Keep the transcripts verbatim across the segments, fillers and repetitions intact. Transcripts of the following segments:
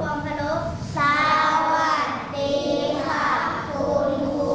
ความเคารพสวัสดีค่ะคุณครู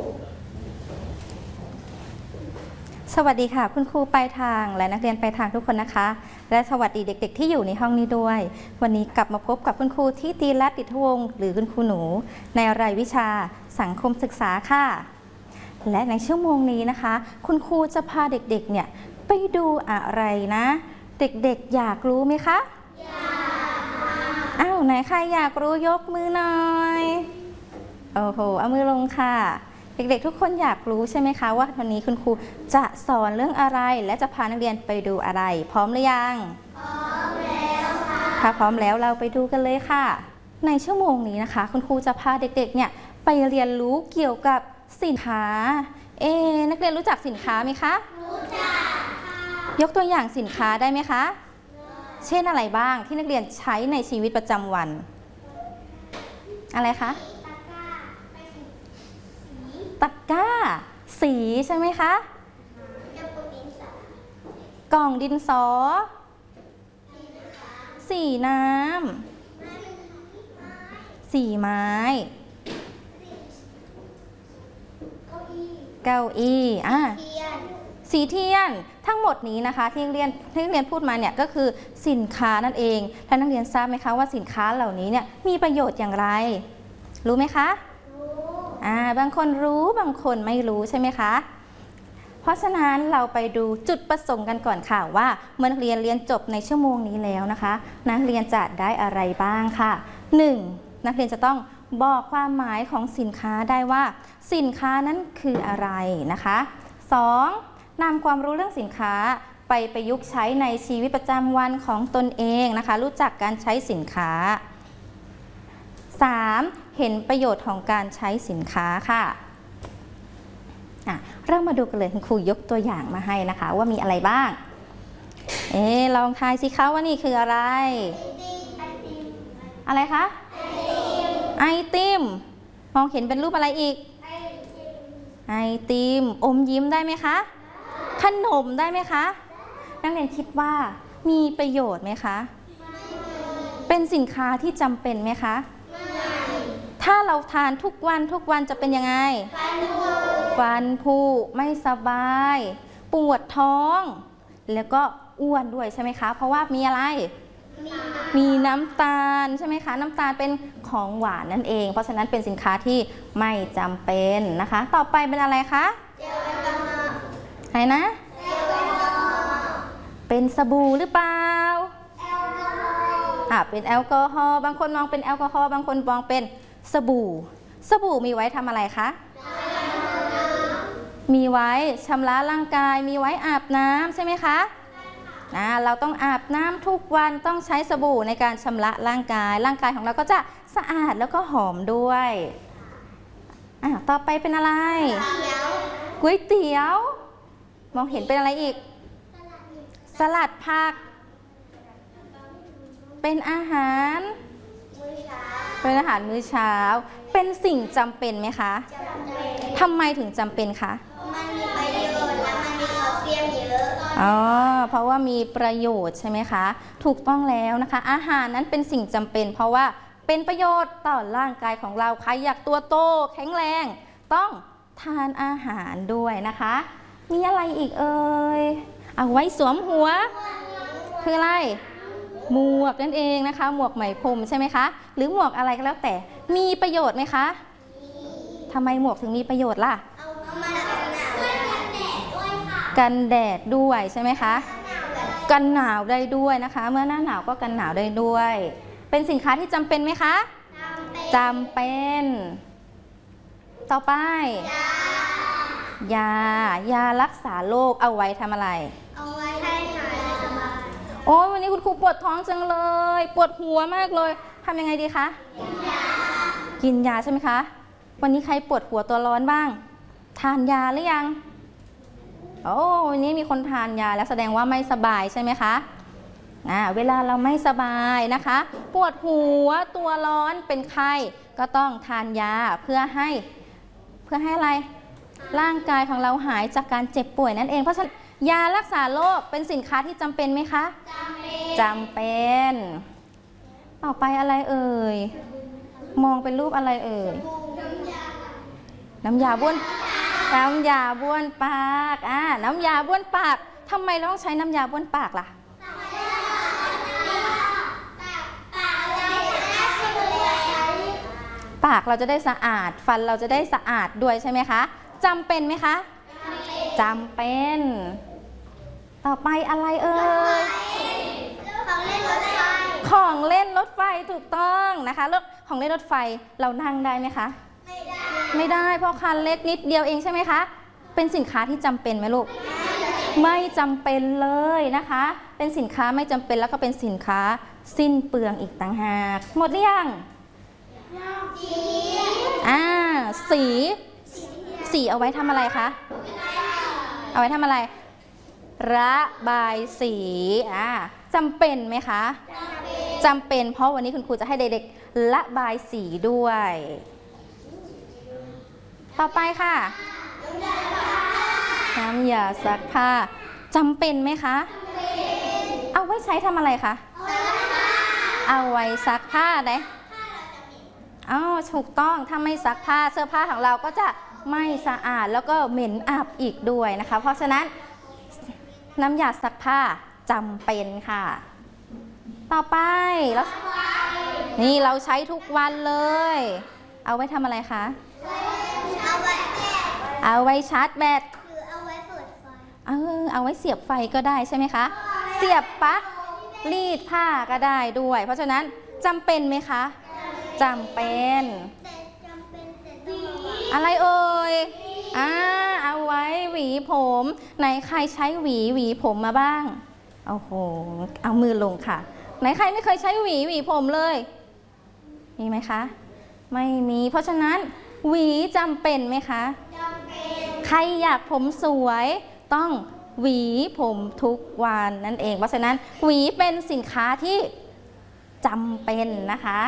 สวัสดีค่ะคุณครูปลายทางและนักเรียนปลายทางทุกคนนะคะและสวัสดีเด็กๆที่อยู่ในห้องนี้ด้วยวันนี้กลับมาพบกับคุณครูที่ตีรัตน์ดิษฐวงศ์หรือคุณครูหนูในรายวิชาสังคมศึกษาค่ะและในชั่วโมงนี้นะคะคุณครูจะพาเด็กๆเนี่ยไปดูอะไรนะเด็กๆอยากรู้ไหมคะอยากค่ะอ้าวไหนใครอยากรู้ยกมือหน่อยโอ้โหเอามือลงค่ะเด็กๆทุกคนอยากรู้ใช่ไหมคะว่าวันนี้คุณครูจะสอนเรื่องอะไรและจะพานักเรียนไปดูอะไรพร้อมหรือยังพร้อมแล้วค่ะถ้าพร้อมแล้วเราไปดูกันเลยค่ะในชั่วโมงนี้นะคะคุณครูจะพาเด็กๆเนี่ยไปเรียนรู้เกี่ยวกับสินค้าเอ๊นักเรียนรู้จักสินค้าไหมคะรู้จักค่ะยกตัวอย่างสินค้าได้ไหมคะเช่นอะไรบ้างที่นักเรียนใช้ในชีวิตประจำวันอะไรคะตะกร้าสีใช่ไหมคะกล่องดินสอสีน้ำสีไม้เก้าอี้อ่ะสีเทียนทั้งหมดนี้นะคะที่นักเรียนที่นักเรียนพูดมาเนี่ยก็คือสินค้านั่นเองและนักเรียนทราบไหมคะว่าสินค้าเหล่านี้เนี่ยมีประโยชน์อย่างไรรู้ไหมคะอ่าบางคนรู้บางคนไม่รู้ใช่ไหมคะเพราะฉะนั้นเราไปดูจุดประสงค์กันก่อนค่ะว่าเมื่อนักเรียนเรียนจบในชั่วโมงนี้แล้วนะคะนักเรียนจะได้อะไรบ้างค่ะ หนึ่ง นักเรียนจะต้องบอกความหมายของสินค้าได้ว่าสินค้านั้นคืออะไรนะคะสองนำความรู้เรื่องสินค้าไปประยุกต์ใช้ในชีวิตประจำวันของตนเองนะคะรู้จักการใช้สินค้าสามเห็นประโยชน์ของการใช้สินค้าค่ะอ่ะเริ่มมาดูกันเลยคุณครูยกตัวอย่างมาให้นะคะว่ามีอะไรบ้างเอ๊ลองทายสิคะว่านี่คืออะไรอะไรคะไอติมมองเห็นเป็นรูปอะไรอีกไอติมอมยิ้มได้ไหมคะขนมได้ไหมคะนักเรียนคิดว่ามีประโยชน์ไหมคะเป็นสินค้าที่จำเป็นไหมคะถ้าเราทานทุกวันทุกวันจะเป็นยังไงฟันผุไม่สบายปวดท้องแล้วก็อ้วนด้วยใช่ไหมคะเพราะว่ามีอะไรมีน้ำตาลใช่ไหมคะน้ำตาลเป็นของหวานนั่นเองเพราะฉะนั้นเป็นสินค้าที่ไม่จำเป็นนะคะต่อไปเป็นอะไรคะอะไรนะเป็นสบู่หรือเปล่าอ่ะเป็นแอลกอฮอล์บางคนมองเป็นแอลกอฮอล์บางคนมองเป็นสบู่สบู่มีไว้ทำอะไรคะมีไว้ชำระร่างกายมีไว้อาบน้ำใช่ไหมคะนะเราต้องอาบน้ำทุกวันต้องใช้สบู่ในการชำระร่างกายร่างกายของเราก็จะสะอาดแล้วก็หอมด้วยอ่ะต่อไปเป็นอะไรก๋วยเตี๋ยวมองเห็นเป็นอะไรอีกสลัดผักเป็นอาหารเป็นอาหารมื้อเช้าเป็นสิ่งจำเป็นไหมคะทำไมถึงจำเป็นคะมันมีประโยชน์และมันมีแคลเซียมเยอะอ๋อเพราะว่ามีประโยชน์ใช่ไหมคะถูกต้องแล้วนะคะอาหารนั้นเป็นสิ่งจำเป็นเพราะว่าเป็นประโยชน์ต่อร่างกายของเราใครอยากตัวโตแข็งแรงต้องทานอาหารด้วยนะคะมีอะไรอีกเอ่ยเอาไว้สวมหัวคืออะไรหมวกนั่นเองนะคะหมวกไหมพรมใช่ไหมคะหรือหมวกอะไรก็แล้วแต่มีประโยชน์ไหมคะทำไมหมวกถึงมีประโยชน์ล่ะกันแดดด้วยใช่ไหมคะกันหนาวได้ด้วยนะคะเมื่อหน้าหนาวก็กันหนาวได้ด้วยเป็นสินค้าที่จำเป็นไหมคะจำเป็นต่อไปยายารักษาโรคเอาไว้ทำอะไรเอาไว้ให้หายสบายโอ้ยวันนี้คุณครูปวดท้องจังเลยปวดหัวมากเลยทำยังไงดีคะกินยากินยาใช่ไหมคะวันนี้ใครปวดหัวตัวร้อนบ้างทานยาหรือยังโอ้วันนี้มีคนทานยาแล้วแสดงว่าไม่สบายใช่ไหมคะอ่าเวลาเราไม่สบายนะคะปวดหัวตัวร้อนเป็นไข้ก็ต้องทานยาเพื่อให้เพื่อให้อะไรร่างกายของเราหายจากการเจ็บป่วยนั่นเองเพราะฉะนั้นยารักษาโรคเป็นสินค้าที่จำเป็นไหมคะจำเป็นจำเป็นต่อไปอะไรเอ่ยมองเป็นรูปอะไรเอ่ยน้ำยาบ้วนน้ำยาบ้วนปากอ่าน้ำยาบ้วนปากทำไมเราต้องใช้น้ำยาบ้วนปากล่ะปากเราจะได้สะอาดฟันเราจะได้สะอาดด้วยใช่ไหมคะจำเป็นไหมคะจำเป็นต่อไปอะไรเอ่ยของเล่นรถไฟของเล่นรถไฟถูกต้องนะคะรถของเล่นรถไฟเรานั่งได้ไหมคะไม่ได้ไม่ได้เพราะคันเล็กนิดเดียวเองใช่ไหมคะเป็นสินค้าที่จำเป็นไหมลูกไม่จำเป็นเลยนะคะเป็นสินค้าไม่จำเป็นแล้วก็เป็นสินค้าสิ้นเปลืองอีกต่างหากหมดหรือยังอ่าสีสีเอาไว้ทำอะไรคะเอาไว้ทำอะไรระบายสีอ่าจำเป็นไหมคะจำเป็นเพราะวันนี้คุณครูจะให้เด็กๆระบายสีด้วยต่อไปค่ะน้ำยาซักผ้าจำเป็นไหมคะเอาไว้ใช้ทำอะไรคะเอาไว้ซักผ้าไหนอ้าวถูกต้องถ้าไม่ซักผ้าเสื้อผ้าของเราก็จะไม่สะอาดแล้วก็เหม็นอับอีกด้วยนะคะเพราะฉะนั้นน้ำยาซักผ้าจำเป็นค่ะต่อไปแล้วนี่เราใช้ทุกวันเลยเอาไว้ทำอะไรคะเอาไว้ชาร์จแบตหรือเอาไว้เปิดไฟเออเอาไว้เสียบไฟก็ได้ใช่ไหมคะเสียบปลั๊กรีดผ้าก็ได้ด้วยเพราะฉะนั้นจำเป็นไหมคะจำเป็นอะไรเอ่ยอ่าเอาไว้หวีผมไหนใครใช้หวีหวีผมมาบ้างโอ้โหเอามือลงค่ะไหนใครไม่เคยใช้หวีหวีผมเลยมีไหมคะไม่มีเพราะฉะนั้นหวีจำเป็นไหมคะจำเป็นใครอยากผมสวยต้องหวีผมทุกวันนั่นเองเพราะฉะนั้นหวีเป็นสินค้าที่จำเป็นนะคะ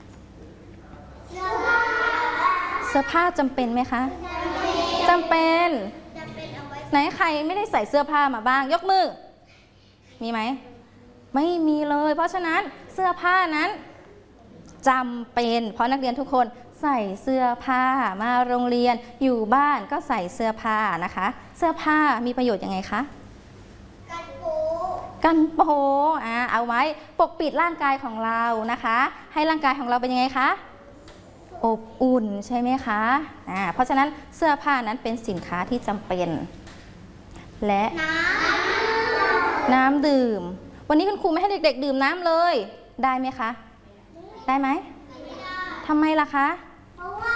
เสื้อผ้าจำเป็นไหมคะจำเป็นไหนใครไม่ได้ใส่เสื้อผ้ามาบ้างยกมือมีไหมไม่มีเลยเพราะฉะนั้นเสื้อผ้านั้นจำเป็นเพราะนักเรียนทุกคนใส่เสื้อผ้ามาโรงเรียนอยู่บ้านก็ใส่เสื้อผ้านะคะเสื้อผ้ามีประโยชน์ยังไงคะกันโป๊กันโป๊อ่าเอาไว้ปกปิดร่างกายของเรานะคะให้ร่างกายของเราเป็นยังไงคะอบอุ่นใช่ไหมคะอ่าเพราะฉะนั้นเสื้อผ้านั้นเป็นสินค้าที่จำเป็นและน้ำน้ำดื่มวันนี้คุณครูไม่ให้เด็กๆดื่มน้ำเลยได้ไหมคะได้ไหมทำไมล่ะคะเพราะว่า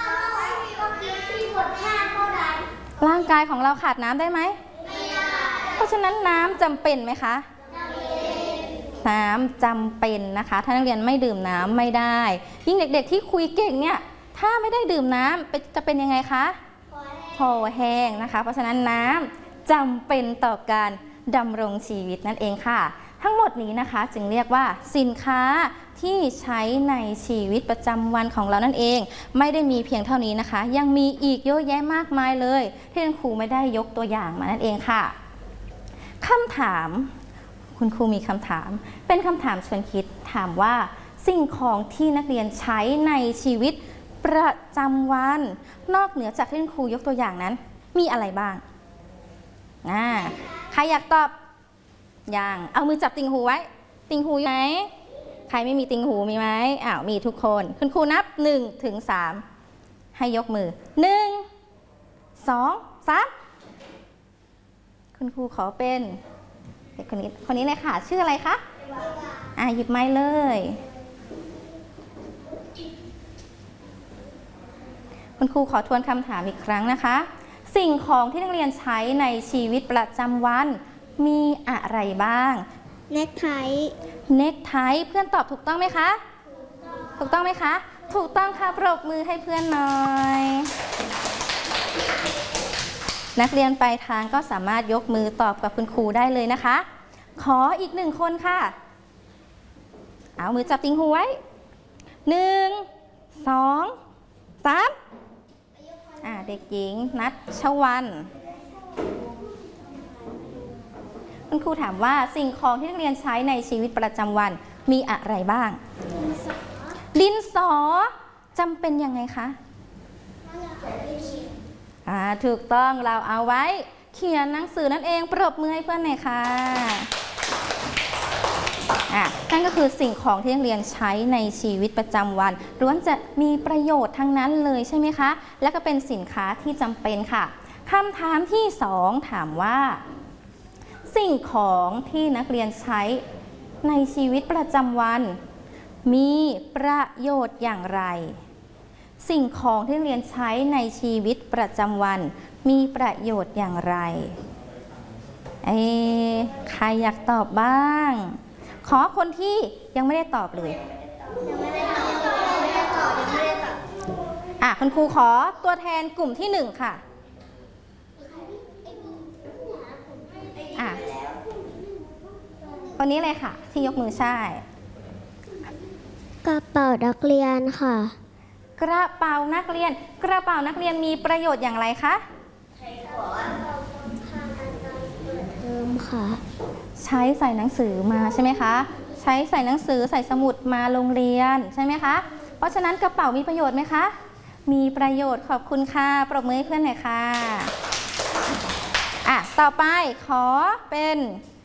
ร่างกายของเราขาดน้ำได้ไหมไม่ได้เพราะฉะนั้นน้ำจำเป็นไหมคะน้ำจำเป็นนะคะถ้านักเรียนไม่ดื่มน้ำไม่ได้ยิ่งเด็กๆที่คุยเก่งเนี่ยถ้าไม่ได้ดื่มน้ำจะเป็นยังไงคะคอแห้งนะคะเพราะฉะนั้นน้ำจำเป็นต่อการดำรงชีวิตนั่นเองค่ะทั้งหมดนี้นะคะจึงเรียกว่าสินค้าที่ใช้ในชีวิตประจำวันของเรานั่นเองไม่ได้มีเพียงเท่านี้นะคะยังมีอีกเยอะแยะมากมายเลยที่คุณครูไม่ได้ยกตัวอย่างมานั่นเองค่ะคำถามคุณครูมีคำถามเป็นคำถามชวนคิดถามว่าสิ่งของที่นักเรียนใช้ในชีวิตประจำวันนอกเหนือจากที่คุณครูยกตัวอย่างนั้นมีอะไรบ้างอ่าใครอยากตอบอย่างเอามือจับติ่งหูไว้ติ่งหูอยู่ไหนใครไม่มีติ่งหูมีไหมอ้าวมีทุกคนคุณครูนับหนึ่งถึงสามให้ยกมือหนึ่งสองสามคุณครูขอเป็นเด็กคนนี้คนนี้เลยค่ะชื่ออะไรคะอ่าหยิบไม้เลยคุณครูขอทวนคำถามอีกครั้งนะคะสิ่งของที่นักเรียนใช้ในชีวิตประจำวันมีอะไรบ้างเน็กไทเน็กไทเพื่อนตอบถูกต้องไหมคะถูกต้องไหมคะถูกต้องค่ะปรบมือให้เพื่อนหน่อยนักเรียนปลายทางก็สามารถยกมือตอบกับคุณครูได้เลยนะคะขออีกหนึ่งคนค่ะเอามือจับติ่งหูไว้หนึ่งสองสามอ่าเด็กหญิงนัชวันคุณครูถามว่าสิ่งของที่นักเรียนใช้ในชีวิตประจำวันมีอะไรบ้างดินสอดินสอจำเป็นยังไงคะอ่าถูกต้องเราเอาไว้เขียนหนังสือนั่นเองปรบมือให้เพื่อนหน่อยค่ะอ่ะนั่นก็คือสิ่งของที่นักเรียนใช้ในชีวิตประจำวันล้วนจะมีประโยชน์ทั้งนั้นเลยใช่ไหมคะและก็เป็นสินค้าที่จำเป็นค่ะคำถามที่สองถามว่าสิ่งของที่นักเรียนใช้ในชีวิตประจำวันมีประโยชน์อย่างไรสิ่งของที่นักเรียนใช้ในชีวิตประจำวันมีประโยชน์อย่างไรเอ๊ะใครอยากตอบบ้างขอคนที่ยังไม่ได้ตอบเลยยังไม่ได้ตอบยังไม่ได้ตอบยังไม่ได้ตอบอ่ะคุณครูขอตัวแทนกลุ่มที่หนึ่งค่ะอ่ะคนนี้เลยค่ะที่ยกมือใช่กระเป๋านักเรียนค่ะกระเป๋านักเรียนกระเป๋านักเรียนมีประโยชน์อย่างไรคะใช้ของเติมค่ะใช้ใส่หนังสือมาใช่ไหมคะใช้ใส่หนังสือใส่สมุดมาโรงเรียนใช่ไหมคะเพราะฉะนั้นกระเป๋ามีประโยชน์ไหมคะมีประโยชน์ขอบคุณค่ะปรบมือให้เพื่อนหน่อยค่ะอ่ะต่อไปขอเป็น